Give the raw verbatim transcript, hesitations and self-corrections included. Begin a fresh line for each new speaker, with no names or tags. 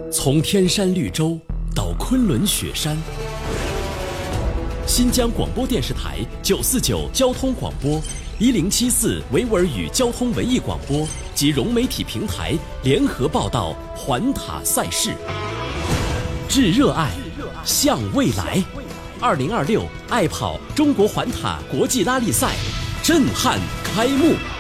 从天山绿洲到昆仑雪山，新疆广播电视台九四九交通广播、一零七四维吾尔语交通文艺广播及融媒体平台联合报道环塔赛事。致热爱，向未来。二零二六爱跑中国环塔国际拉力赛震撼开幕。